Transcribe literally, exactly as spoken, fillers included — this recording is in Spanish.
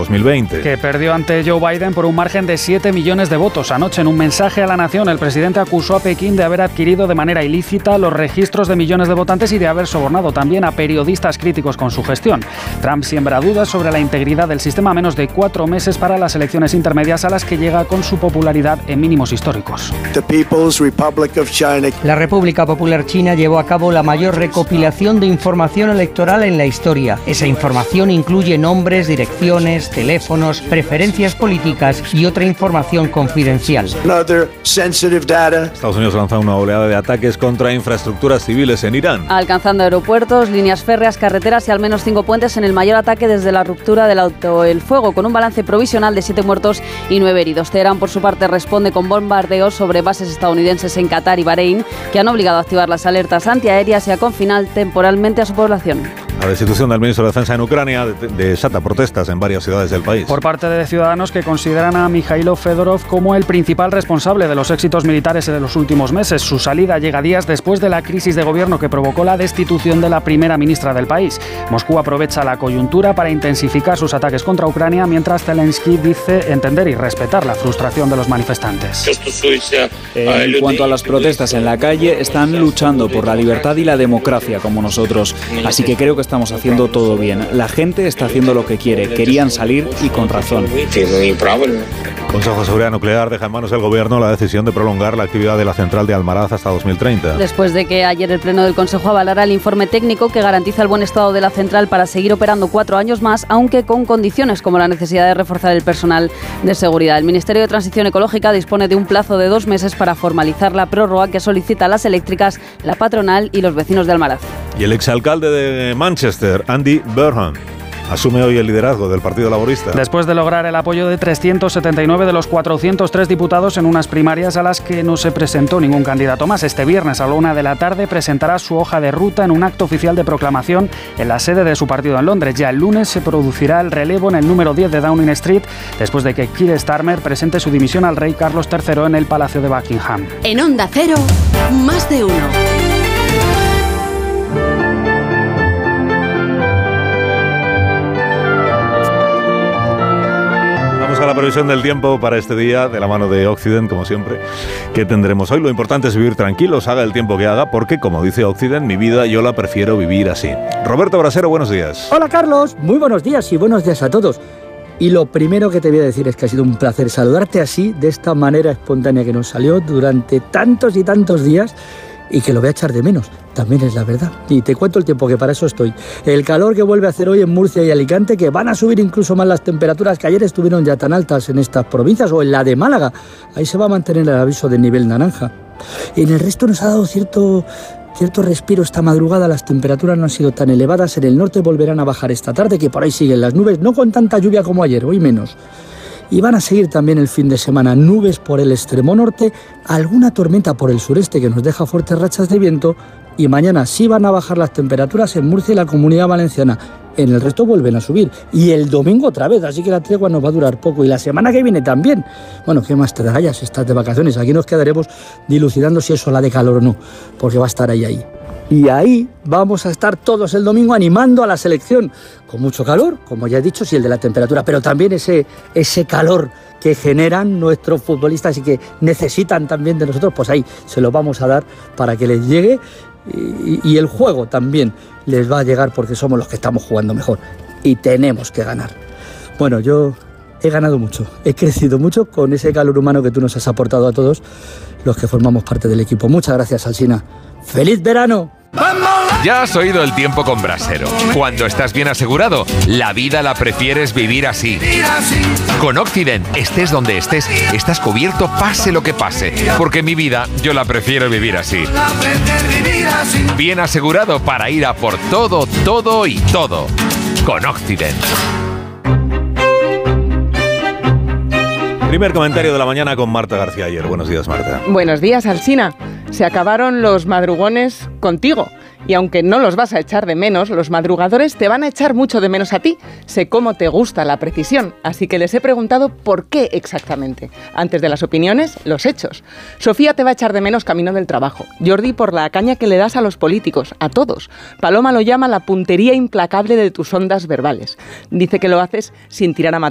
dos mil veinte. Que perdió ante Joe Biden por un margen de siete millones de votos. Anoche, en un mensaje a la nación, el presidente acusó a Pekín de haber adquirido de manera ilícita los registros de millones de votantes y de haber sobornado también a periodistas críticos con su gestión. Trump siembra dudas sobre la integridad del sistema a menos de cuatro meses para las elecciones intermedias a las que llega con su popularidad en mínimos históricos. The People's Republic of China. La República Popular China llevó a cabo la mayor recopilación de información electoral en la historia. Esa información incluye nombres, direcciones, teléfonos, preferencias políticas y otra información confidencial. Another sensitive data. Estados Unidos lanza una oleada de ataques contra infraestructuras civiles en Irán, alcanzando aeropuertos, líneas férreas, carreteras y al menos cinco puentes en el mayor ataque desde la ruptura del alto el fuego, con un balance provisional de siete muertos y nueve heridos. Teherán, por su parte, responde con bombardeos sobre bases estadounidenses en Qatar y Bahrein, que han obligado a activar las alertas antiaéreas y a confinar temporalmente a su población. La destitución del ministro de Defensa en Ucrania desata protestas en varias ciudades del país. Por parte de ciudadanos que consideran a Mikhailo Fedorov como el principal responsable de los éxitos militares de los últimos meses. Su salida llega días después de la crisis de gobierno que provocó la destitución de la primera ministra del país. Moscú aprovecha la coyuntura para intensificar sus ataques contra Ucrania, mientras Zelensky dice entender y respetar la frustración de los manifestantes. En cuanto a las protestas en la calle, están luchando por la libertad y la democracia como nosotros. Así que creo que estamos haciendo todo bien. La gente está haciendo lo que quiere. Querían salir y con razón. El Consejo de Seguridad Nuclear deja en manos del Gobierno la decisión de prolongar la actividad de la central de Almaraz hasta dos mil treinta. Después de que ayer el Pleno del Consejo avalara el informe técnico que garantiza el buen estado de la central para seguir operando cuatro años más, aunque con condiciones como la necesidad de reforzar el personal de seguridad. El Ministerio de Transición Ecológica dispone de un plazo de dos meses para formalizar la prórroga que solicita las eléctricas, la patronal y los vecinos de Almaraz. Y el exalcalde de Manchester, Andy Burnham, asume hoy el liderazgo del Partido Laborista. Después de lograr el apoyo de trescientos setenta y nueve de los cuatrocientos tres diputados en unas primarias a las que no se presentó ningún candidato más, este viernes a la una de la tarde presentará su hoja de ruta en un acto oficial de proclamación en la sede de su partido en Londres. Ya el lunes se producirá el relevo en el número diez de Downing Street, después de que Keir Starmer presente su dimisión al rey Carlos tercero en el Palacio de Buckingham. En Onda Cero, más de uno. A la previsión del tiempo para este día, de la mano de Occident, como siempre, que tendremos hoy. Lo importante es vivir tranquilos, haga el tiempo que haga, porque, como dice Occident, mi vida yo la prefiero vivir así. Roberto Brasero, buenos días. Hola, Carlos, muy buenos días y buenos días a todos. Y lo primero que te voy a decir es que ha sido un placer saludarte así, de esta manera espontánea que nos salió durante tantos y tantos días, y que lo voy a echar de menos, también es la verdad. Y te cuento el tiempo, que para eso estoy. El calor que vuelve a hacer hoy en Murcia y Alicante, que van a subir incluso más las temperaturas, que ayer estuvieron ya tan altas en estas provincias, o en la de Málaga. Ahí se va a mantener el aviso de nivel naranja. En el resto nos ha dado cierto, cierto respiro esta madrugada. Las temperaturas no han sido tan elevadas. En el norte volverán a bajar esta tarde, que por ahí siguen las nubes, no con tanta lluvia como ayer, hoy menos. Y van a seguir también el fin de semana nubes por el extremo norte, alguna tormenta por el sureste que nos deja fuertes rachas de viento, y mañana sí van a bajar las temperaturas en Murcia y la Comunidad Valenciana. En el resto vuelven a subir. Y el domingo otra vez, así que la tregua nos va a durar poco. Y la semana que viene también. Bueno, ¿qué más te da? Ya si estás de vacaciones. Aquí nos quedaremos dilucidando si es ola de calor o no, porque va a estar ahí, ahí. Y ahí vamos a estar todos el domingo animando a la selección, con mucho calor, como ya he dicho, sí, el de la temperatura, pero también ese, ese calor que generan nuestros futbolistas y que necesitan también de nosotros, pues ahí se lo vamos a dar para que les llegue, y, y el juego también les va a llegar, porque somos los que estamos jugando mejor y tenemos que ganar. Bueno, yo he ganado mucho, he crecido mucho con ese calor humano que tú nos has aportado a todos los que formamos parte del equipo. Muchas gracias, Alsina. ¡Feliz verano! Ya has oído el tiempo con Brasero. Cuando estás bien asegurado, la vida la prefieres vivir así. Con Occident, estés donde estés, estás cubierto pase lo que pase. Porque mi vida yo la prefiero vivir así. Bien asegurado para ir a por todo, todo y todo. Con Occident. Primer comentario de la mañana con Marta García Ayer. Buenos días, Marta. Buenos días, Alsina. Se acabaron los madrugones contigo. Y aunque no los vas a echar de menos, los madrugadores te van a echar mucho de menos a ti. Sé cómo te gusta la precisión, así que les he preguntado por qué exactamente. Antes de las opiniones, los hechos. Sofía te va a echar de menos camino del trabajo. Jordi por la caña que le das a los políticos, a todos. Paloma lo llama la puntería implacable de tus ondas verbales. Dice que lo haces sin tirar a matar